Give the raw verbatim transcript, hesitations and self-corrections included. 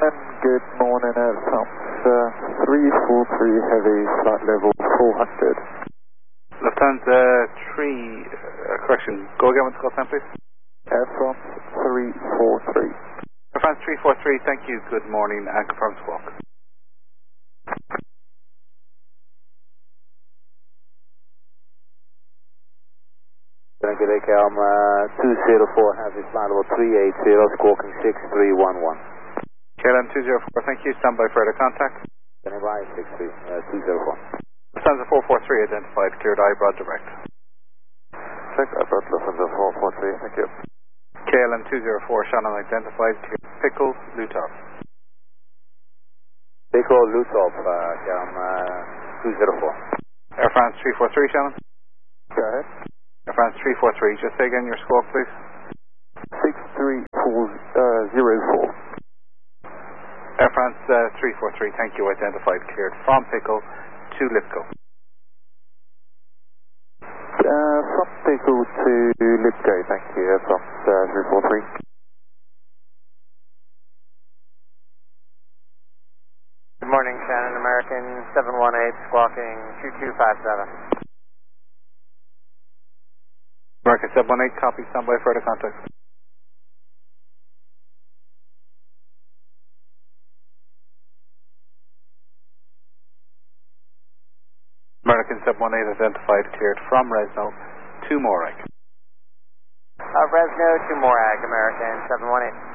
Shannon, good morning, Air France uh, three four three Heavy, flight level four hundred. Lufthansa three, uh, correction, go again with the call time, please. Air France three four three. Air France three four three, thank you, good morning, and confirm squawk. Thank you, Calm uh, two zero four, Heavy, flight level three eight zero, squawking six three one one. K L M two zero four, thank you, stand by further contact. Standing by, six three, uh, two zero four. Lufthansa four four three identified, cleared I, broad direct. Check, I got Lufthansa four four three, thank you. K L M two zero four, Shannon identified, cleared Pickle, Lutov. Pickle, Lutov, uh, Calm uh, two zero four. Air France three four three, Shannon. Go ahead. Air France three four three, just say again your squawk, please. six three four zero four. Air France uh, three four three, thank you, identified, cleared from Pickle to Lipko. Uh, from Pickle to Lipko, thank you, Air France uh, three four three. Good morning, Shannon, American seven one eight, squawking two two five seven. American seven one eight, copy, stand by further contact. American seven one eight identified, cleared from Resno to Morag. Uh, Resno to Morag, American seven one eight.